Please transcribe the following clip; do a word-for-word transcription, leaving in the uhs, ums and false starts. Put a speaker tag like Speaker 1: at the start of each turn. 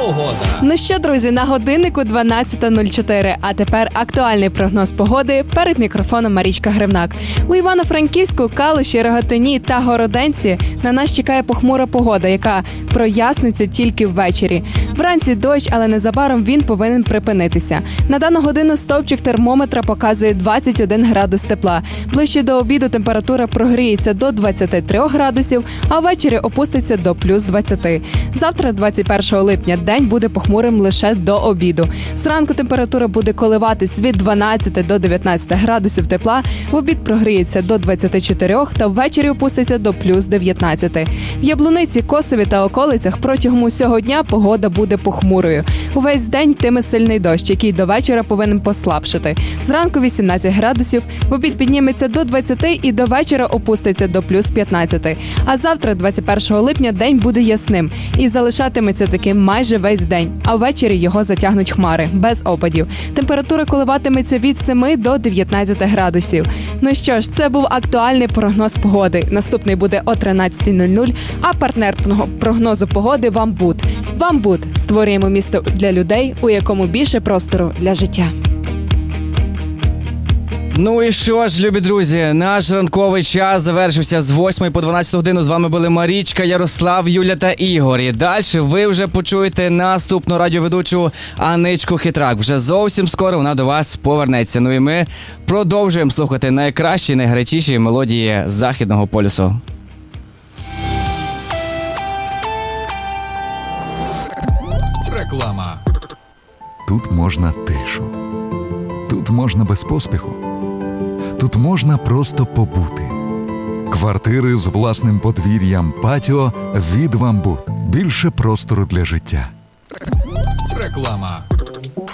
Speaker 1: Погода.
Speaker 2: Ну що, друзі, на годиннику дванадцята нуль чотири, а тепер актуальний прогноз погоди. Перед мікрофоном Марічка Гривнак. У Івано-Франківську, Калуші, Рогатині та Городенці на нас чекає похмура погода, яка проясниться тільки ввечері. Вранці дощ, але незабаром він повинен припинитися. На дану годину стовпчик термометра показує двадцять один градус тепла. Ближче до обіду температура прогріється до двадцяти трьох градусів, а ввечері опуститься до плюс двадцяти. Завтра, двадцять першого липня, день буде похмурим лише до обіду. Зранку температура буде коливатись від дванадцяти до дев'ятнадцяти градусів тепла, в обід прогріється до двадцяти чотирьох та ввечері опуститься до плюс дев'ятнадцяти. В Яблуниці, Косові та околицях протягом усього дня погода буде похмурою. Увесь день йтиме сильний дощ, який до вечора повинен послабшати. Зранку вісімнадцять градусів, в обід підніметься до двадцяти і до вечора опуститься до плюс п'ятнадцяти. А завтра, двадцять першого липня, день буде ясним і залишатиметься таким майже весь день, а ввечері його затягнуть хмари, без опадів. Температура коливатиметься від семи до дев'ятнадцяти градусів. Ну що ж, це був актуальний прогноз погоди. Наступний буде о тринадцята нуль нуль, а партнер прогнозу погоди – Вамбут. Вамбут. Створюємо місто для людей, у якому більше простору для життя.
Speaker 3: Ну і що ж, любі друзі, наш ранковий час завершився з восьмої по дванадцяту годину. З вами були Марічка, Ярослав, Юля та Ігор. І далі ви вже почуєте наступну радіоведучу Аничку Хитрак. Вже зовсім скоро вона до вас повернеться. Ну і ми продовжуємо слухати найкращі, найгарячіші мелодії Західного полюсу.
Speaker 1: Реклама.
Speaker 4: Тут можна тишу. Тут можна без поспіху. Тут можна просто побути. Квартири з власним подвір'ям, патіо від Вамбут. Більше простору для життя.
Speaker 1: Реклама.